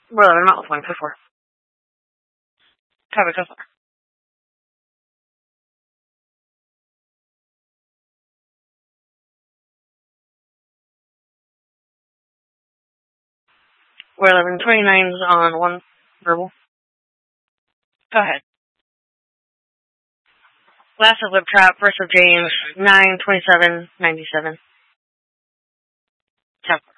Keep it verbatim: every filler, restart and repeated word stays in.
We're eleven, not with one, code four. Copy, code four. We're eleven, twenty-nine's on one, verbal. Go ahead. Last of Lip Trap, first of James, nine, twenty-seven, ninety-seven. Ciao.